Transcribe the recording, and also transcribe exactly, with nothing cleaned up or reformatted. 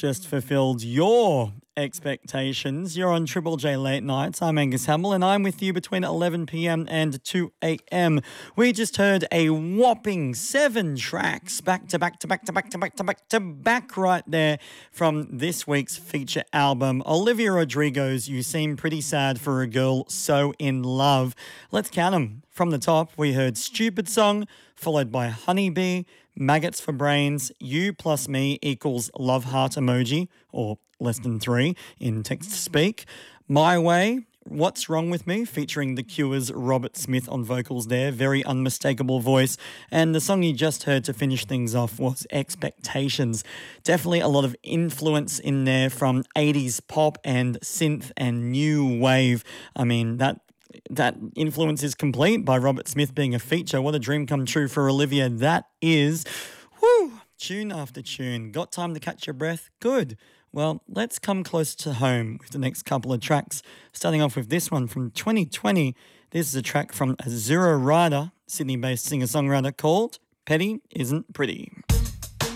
just fulfilled your expectations. You're on Triple J Late Nights. I'm Angus Hamill and I'm with you between eleven p.m. and two a.m. We just heard a whopping seven tracks back to back to back to back to back to back to back right there from this week's feature album. Olivia Rodrigo's You Seem Pretty Sad for a Girl So In Love. Let's count them. From the top, we heard Stupid Song, followed by Honeybee, Maggots for Brains, You Plus Me equals Love Heart Emoji, or less than three in text speak. My Way, What's Wrong With Me, featuring The Cure's Robert Smith on vocals there, very unmistakable voice. And the song you just heard to finish things off was Expectations. Definitely a lot of influence in there from eighties pop and synth and new wave. I mean, that That influence is complete by Robert Smith being a feature. What a dream come true for Olivia that is. Woo! Tune after tune. Got time to catch your breath? Good. Well, let's come closer to home with the next couple of tracks. Starting off with this one from twenty twenty. This is a track from Azura Ryder, Sydney-based singer-songwriter called Petty Isn't Pretty.